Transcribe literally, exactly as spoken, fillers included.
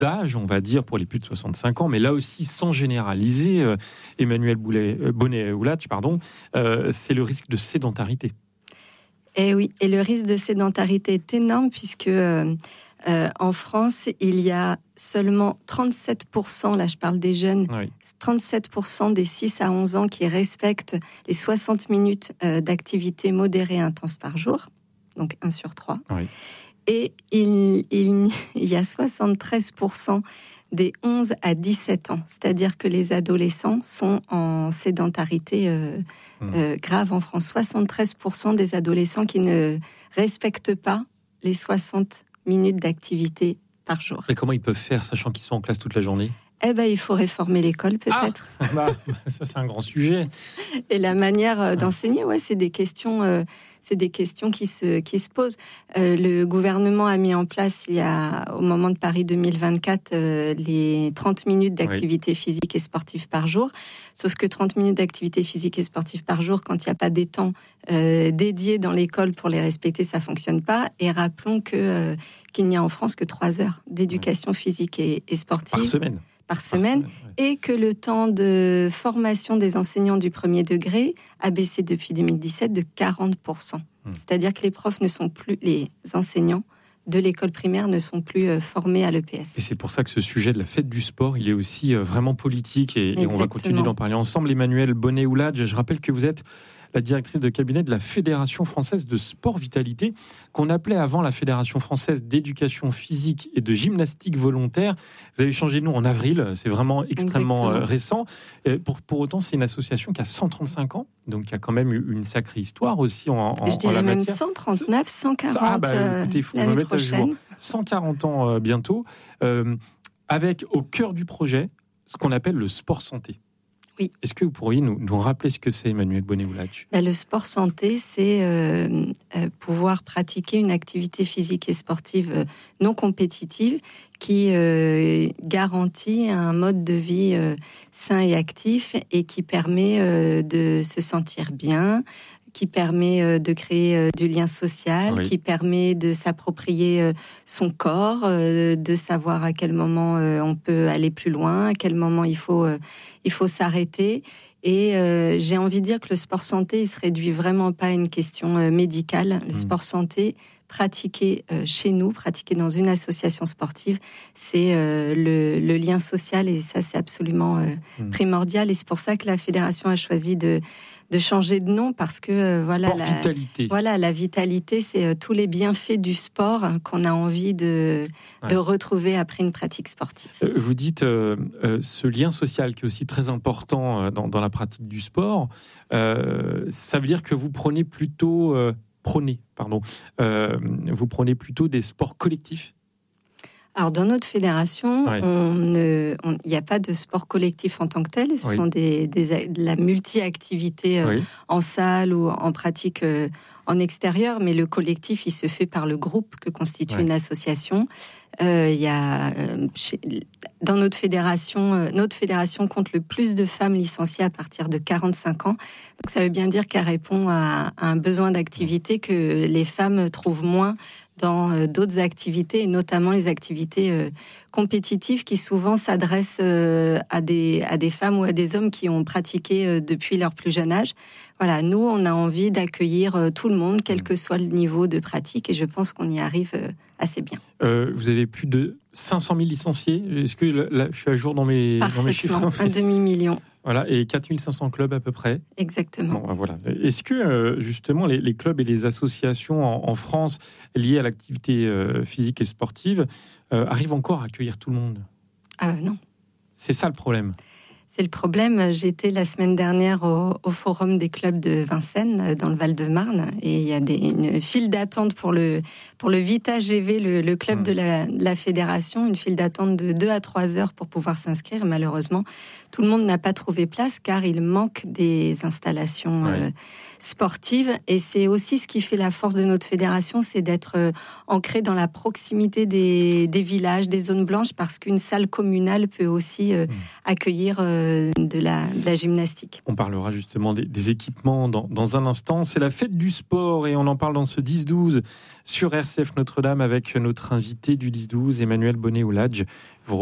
d'âge, on va dire, pour les plus de soixante-cinq ans, mais là aussi sans généraliser, euh, Emmanuelle euh, Bonnet-Oulatch, pardon, euh, c'est le risque de sédentarité. Et oui, et le risque de sédentarité est énorme puisque euh, euh, en France, il y a seulement trente-sept pour cent, là je parle des jeunes, oui. trente-sept pour cent des six à onze ans qui respectent les soixante minutes euh, d'activité modérée et intense par jour, donc un sur trois. Oui. Et il, il, il y a soixante-treize pour cent des onze à dix-sept ans, c'est-à-dire que les adolescents sont en sédentarité euh, mmh. euh, grave en France. soixante-treize pour cent des adolescents qui ne respectent pas les soixante minutes d'activité par jour. Et comment ils peuvent faire, sachant qu'ils sont en classe toute la journée ? Eh ben, il faut réformer l'école, peut-être. Ah, bah, ça, c'est un grand sujet. Et la manière d'enseigner, ouais, c'est des questions, euh, c'est des questions qui se, qui se posent. Euh, le gouvernement a mis en place, il y a, au moment de Paris deux mille vingt-quatre, euh, les trente minutes d'activité oui. physique et sportive par jour. Sauf que trente minutes d'activité physique et sportive par jour, quand il n'y a pas des temps euh, dédiés dans l'école pour les respecter, ça fonctionne pas. Et rappelons que, euh, qu'il n'y a en France que trois heures d'éducation oui. physique et, et sportive. Par semaine. Par semaine, par semaine ouais. Et que le temps de formation des enseignants du premier degré a baissé depuis deux mille dix-sept de quarante pour cent. Mmh. C'est-à-dire que les profs ne sont plus, les enseignants de l'école primaire ne sont plus formés à l'E P S. Et c'est pour ça que ce sujet de la fête du sport, il est aussi vraiment politique et, et on va continuer d'en parler ensemble. Emmanuelle Bonnet-Oulatch, je rappelle que vous êtes la directrice de cabinet de la Fédération française de sport vitalité, qu'on appelait avant la Fédération française d'éducation physique et de gymnastique volontaire. Vous avez changé de nom en avril, c'est vraiment extrêmement euh, récent. Et pour, pour autant, c'est une association qui a cent trente-cinq ans, donc qui a quand même une sacrée histoire aussi en, en, Je dirais en la même matière. cent trente-neuf, cent quarante ah bah, écoutez, il faut l'année me mettre prochaine. À jour. cent quarante ans euh, bientôt, euh, avec au cœur du projet ce qu'on appelle le sport santé. Oui. Est-ce que vous pourriez nous, nous rappeler ce que c'est, Emmanuelle Bonnet-Oulatch ? Ben, le sport santé, c'est euh, euh, pouvoir pratiquer une activité physique et sportive euh, non compétitive qui euh, garantit un mode de vie euh, sain et actif et qui permet euh, de se sentir bien, qui permet euh, de créer euh, du lien social, oui. qui permet de s'approprier euh, son corps, euh, de savoir à quel moment euh, on peut aller plus loin, à quel moment il faut, euh, il faut s'arrêter. Et euh, j'ai envie de dire que le sport santé, il se réduit vraiment pas à une question euh, médicale. Le mmh. sport santé, pratiqué euh, chez nous, pratiqué dans une association sportive, c'est euh, le, le lien social et ça, c'est absolument euh, mmh. primordial. Et c'est pour ça que la fédération a choisi de de changer de nom parce que euh, voilà sport la vitalité. Voilà la vitalité, c'est euh, tous les bienfaits du sport hein, qu'on a envie de ouais. de retrouver après une pratique sportive. Euh, vous dites euh, euh, ce lien social qui est aussi très important euh, dans, dans la pratique du sport. Euh, ça veut dire que vous prenez plutôt euh, prenez pardon euh, vous prenez plutôt des sports collectifs. Alors, dans notre fédération, ouais. il n'y a pas de sport collectif en tant que tel. Ce oui. sont des, des, de la multi-activité euh, oui. en salle ou en pratique euh, en extérieur. Mais le collectif, il se fait par le groupe que constitue ouais. une association. Euh, y a, euh, chez, dans notre fédération, euh, notre fédération compte le plus de femmes licenciées à partir de quarante-cinq ans. Donc, ça veut bien dire qu'elle répond à, à un besoin d'activité que les femmes trouvent moins dans euh, d'autres activités, et notamment les activités euh, compétitives qui souvent s'adressent euh, à, des, à des femmes ou à des hommes qui ont pratiqué euh, depuis leur plus jeune âge. Voilà, nous, on a envie d'accueillir euh, tout le monde, quel que soit le niveau de pratique, et je pense qu'on y arrive euh, assez bien. Euh, vous avez plus de cinq cent mille licenciés. Est-ce que là, je suis à jour dans mes, dans mes chiffres ? Un demi-million. Voilà, et quatre mille cinq cents clubs à peu près. Exactement. Bon, voilà. Est-ce que euh, justement les, les clubs et les associations en, en France liées à l'activité euh, physique et sportive euh, arrivent encore à accueillir tout le monde ? Ah non. C'est ça le problème. C'est le problème. J'étais la semaine dernière au, au forum des clubs de Vincennes, dans le Val-de-Marne, et il y a des, une file d'attente pour le, pour le Vita G V, le, le club mmh. de, la, de la fédération, une file d'attente de deux à trois heures pour pouvoir s'inscrire. Malheureusement, tout le monde n'a pas trouvé place car il manque des installations ouais. euh, sportive. Et c'est aussi ce qui fait la force de notre fédération, c'est d'être euh, ancré dans la proximité des, des villages, des zones blanches, parce qu'une salle communale peut aussi euh, mmh. accueillir euh, de, la, de la gymnastique. On parlera justement des, des équipements dans, dans un instant. C'est la fête du sport et on en parle dans ce dix douze sur R C F Notre-Dame avec notre invité du dix douze, Emmanuel Bonnet-Oulage.